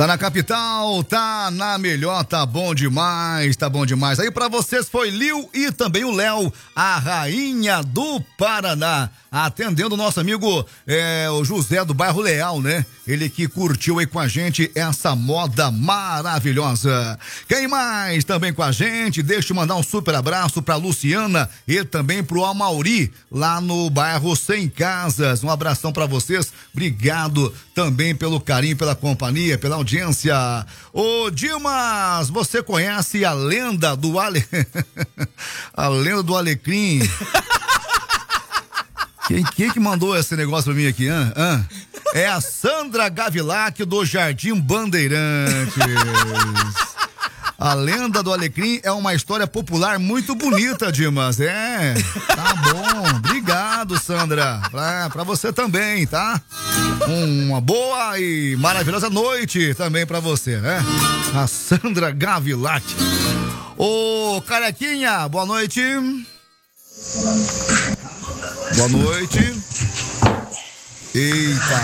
Tá na capital, tá na melhor, tá bom demais, tá bom demais. Aí pra vocês foi Lil e também o Léo, a rainha do Paraná. Atendendo o nosso amigo o José do bairro Leal, né? Ele que curtiu aí com a gente essa moda maravilhosa. Quem mais também com a gente? Deixa eu mandar um super abraço pra Luciana e também pro Amauri, lá no bairro Sem Casas. Um abração pra vocês. Obrigado também pelo carinho, pela companhia, pela audiência. Ô Dimas, você conhece a lenda do a lenda do Alecrim? Quem que mandou esse negócio pra mim aqui, É a Sandra Gavilac do Jardim Bandeirantes. A lenda do Alecrim é uma história popular muito bonita, Dimas. Tá bom. Obrigado, Sandra. Pra você também, tá? Uma boa e maravilhosa noite também pra você, né? A Sandra Gavilac. Ô, Carequinha, boa noite. Boa noite. Eita.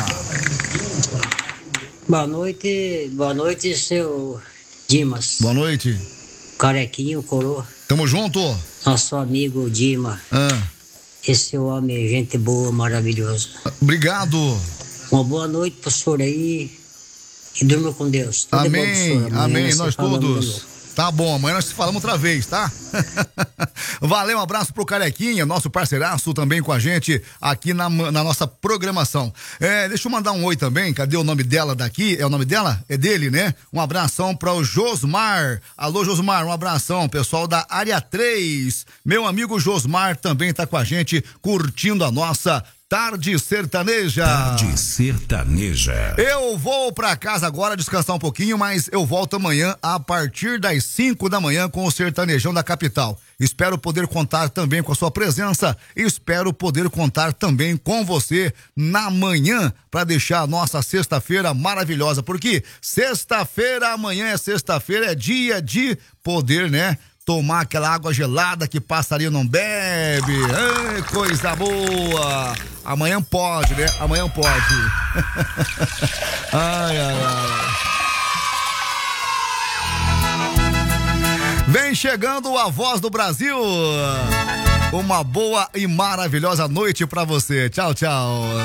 Boa noite, seu Dimas. Boa noite. Carequinho, coroa. Tamo junto. Nosso amigo Dima. Esse homem é gente boa, maravilhoso. Obrigado. Uma boa noite pro senhor aí e durma com Deus. Tudo amém, bom, amém, nós todos. Tá bom, amanhã nós falamos outra vez, tá? Valeu, um abraço pro Carequinha, nosso parceiraço também com a gente aqui na nossa programação. Deixa eu mandar um oi também, cadê o nome dela daqui? É o nome dela? É dele, né? Um abração para o Josmar. Alô, Josmar, um abração, pessoal da Área 3. Meu amigo Josmar também tá com a gente, curtindo a nossa Tarde Sertaneja. Tarde Sertaneja. Eu vou pra casa agora descansar um pouquinho, mas eu volto amanhã a partir das 5 da manhã com o Sertanejão da capital. Espero poder contar também com a sua presença. Espero poder contar também com você na manhã para deixar a nossa sexta-feira maravilhosa, porque sexta-feira, amanhã é sexta-feira, é dia de poder, né? Tomar aquela água gelada que passarinho não bebe. Ei, coisa boa. Amanhã pode, né? Amanhã pode. Ai. Vem chegando a Voz do Brasil. Uma boa e maravilhosa noite pra você. Tchau, tchau.